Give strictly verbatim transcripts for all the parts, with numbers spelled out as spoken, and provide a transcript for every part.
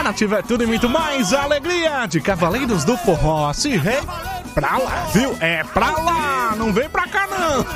Nativa é tudo e muito mais. A alegria de Cavaleiros do Forró. Se rei, pra lá, viu? É pra lá, não vem pra cá não.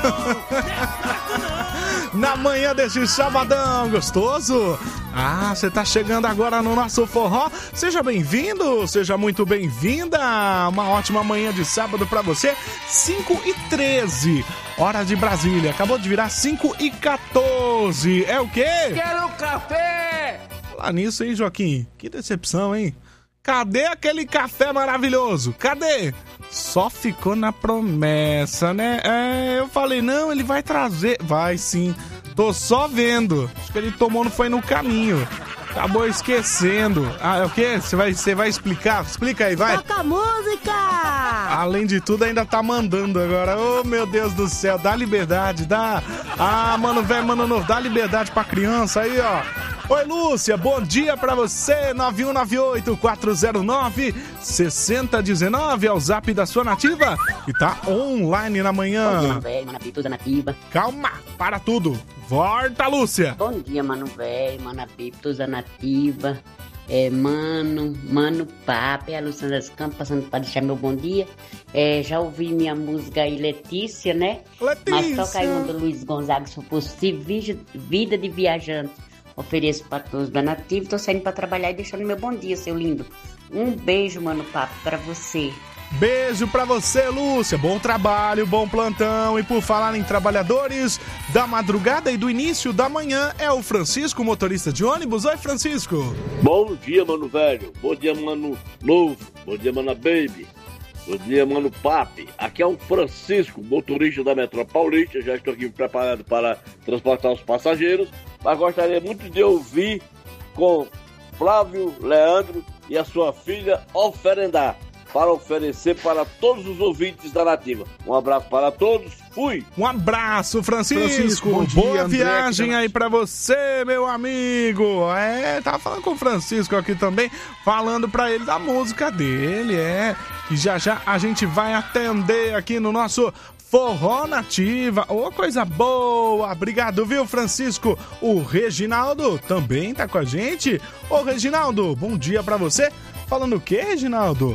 Na manhã desse sabadão gostoso. Ah, você tá chegando agora no nosso forró. Seja bem-vindo, seja muito bem-vinda. Uma ótima manhã de sábado pra você. cinco e treze, hora de Brasília. Acabou de virar cinco e quatorze. É o quê? Quero café! Falar nisso, hein, Joaquim? Que decepção, hein? Cadê aquele café maravilhoso? Cadê? Só ficou na promessa, né? É, eu falei, não, ele vai trazer. Vai sim. Tô só vendo. Acho que ele tomou, não foi no caminho. Acabou esquecendo. Ah, é o quê? Você vai, você vai explicar? Explica aí, vai. Toca a música! Além de tudo, ainda tá mandando agora. Oh, meu Deus do céu. Dá liberdade, dá. Ah, mano, velho, mano, novo. Dá liberdade pra criança aí, ó. Oi, Lúcia, bom dia pra você. nove um nove oito, quatro zero nove, seis zero um nove é o zap da sua nativa. E tá online na manhã. Bom dia, mano velho, mano Pituza nativa. Calma, para tudo. Volta, Lúcia. Bom dia, mano velho, mano Pituza nativa. É, mano, mano Papo, é a Luciana das Campos, passando pra deixar meu bom dia. É, já ouvi minha música aí, Letícia, né? Letícia. Mas toca aí um do Luiz Gonzaga, se for possível, Vida de Viajante. Ofereço pra todos da Nativa. Tô saindo pra trabalhar e deixando meu bom dia, seu lindo. Um beijo, mano Papo, pra você. Beijo pra você, Lúcia. Bom trabalho, bom plantão. E por falar em trabalhadores da madrugada e do início da manhã, é o Francisco, motorista de ônibus. Oi, Francisco. Bom dia, mano velho. Bom dia, mano novo. Bom dia, mana baby. Bom dia, mano Papi. Aqui é o Francisco, motorista da Metrópole Paulista. Já estou aqui preparado para transportar os passageiros. Mas gostaria muito de ouvir com Flávio Leandro e a sua filha Oferendar, para oferecer para todos os ouvintes da Nativa. Um abraço para todos, fui! Um abraço, Francisco! Francisco, bom dia, boa André, viagem aí pra você, meu amigo! É, tava falando com o Francisco aqui também, falando pra ele da música dele, é, que já já a gente vai atender aqui no nosso Forró Nativa. Ô, oh, coisa boa! Obrigado, viu, Francisco? O Reginaldo também tá com a gente. Ô, oh, Reginaldo, bom dia pra você. Falando o quê, Reginaldo?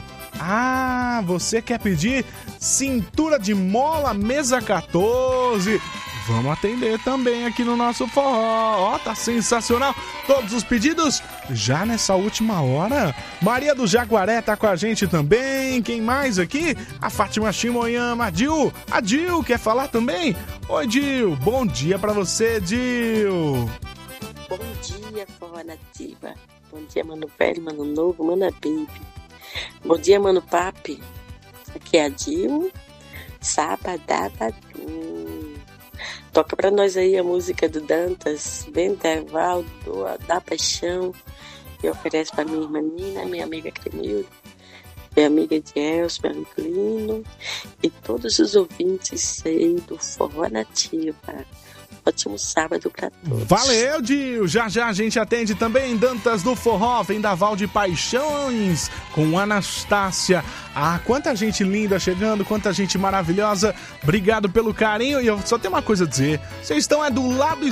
Ah, você quer pedir cintura de mola, mesa quatorze? Vamos atender também aqui no nosso forró. Ó, tá sensacional. Todos os pedidos já nessa última hora. Maria do Jaguaré tá com a gente também. Quem mais aqui? A Fátima Shimoyama. A Dil. A Dil quer falar também? Oi, Dil. Bom dia pra você, Dil. Bom dia, Forró Nativa. Bom dia, mano velho, mano novo, mano baby. Bom dia, mano Papi. Aqui é a Dil. Sabadabadu. Toca pra nós aí a música do Dantas, Vendaval, da Paixão. E oferece pra minha irmã Nina, minha amiga Cremilda, minha amiga de Elcio, meu amigo Lino. E todos os ouvintes aí do Forró Nativa. Ótimo sábado pra todos. Valeu, Dil. Já já a gente atende também Dantas do Forró, Vendaval de Paixões, com Anastácia. Ah, quanta gente linda chegando, quanta gente maravilhosa. Obrigado pelo carinho. E eu só tenho uma coisa a dizer. Vocês estão é do lado